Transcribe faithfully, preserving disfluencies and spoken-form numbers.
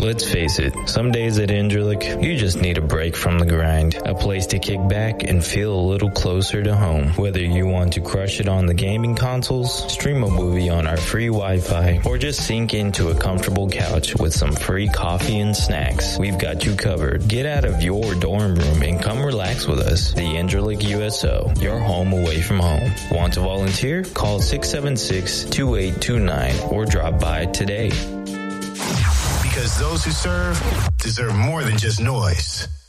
Let's face it, some days at Indralik, you just need a break from the grind. A place to kick back and feel a little closer to home. Whether you want to crush it on the gaming consoles, stream a movie on our free Wi-Fi, or just sink into a comfortable couch with some free coffee and snacks, we've got you covered. Get out of your dorm room and come relax with us. The Indralik U S O, your home away from home. Want to volunteer? Call six seven six, two eight two nine or drop by today. Because those who serve deserve more than just noise.